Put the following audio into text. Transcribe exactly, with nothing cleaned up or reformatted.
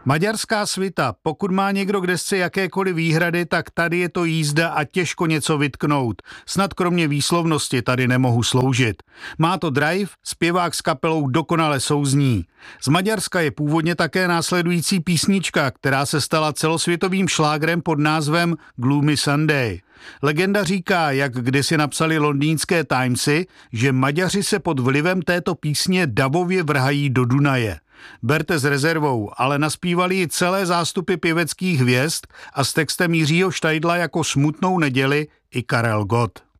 Maďarská svita, pokud má někdo k desce jakékoliv výhrady, tak tady je to jízda a těžko něco vytknout. Snad kromě výslovnosti tady nemohu sloužit. Má to drive, zpěvák s kapelou dokonale souzní. Z Maďarska je původně také následující písnička, která se stala celosvětovým šlágrem pod názvem Gloomy Sunday. Legenda říká, jak kdysi napsali londýnské Timesy, že Maďaři se pod vlivem této písně davově vrhají do Dunaje. Berte s rezervou, ale naspívali ji celé zástupy pěveckých hvězd a s textem Jiřího Štajdla jako Smutnou neděli i Karel Gott.